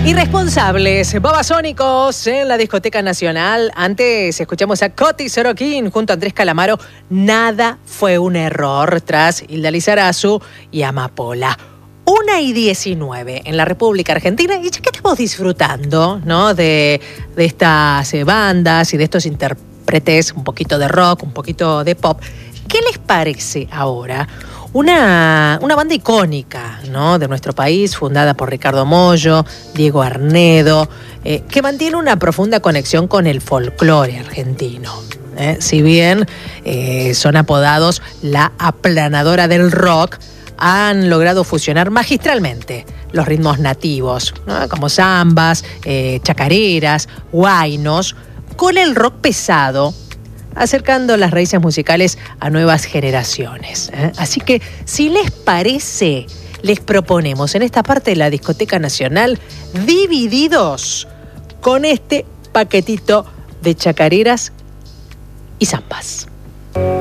Irresponsables, babasónicos en la Discoteca Nacional. Antes escuchamos a Coti Sorokin junto a Andrés Calamaro. Nada fue un error tras Hilda Lizarazu y Amapola. 1:19 en la República Argentina. Y ya que estamos disfrutando, ¿no?, de estas bandas y de estos intérpretes, un poquito de rock, un poquito de pop, ¿qué les parece ahora una banda icónica, ¿no?, de nuestro país, fundada por Ricardo Mollo, Diego Arnedo, que mantiene una profunda conexión con el folclore argentino? Si bien son apodados la aplanadora del rock, han logrado fusionar magistralmente los ritmos nativos, ¿no?, como zambas, chacareras, huaynos, con el rock pesado, acercando las raíces musicales a nuevas generaciones. Así que, si les parece, les proponemos en esta parte de la Discoteca Nacional Divididos con este paquetito de chacareras y zambas.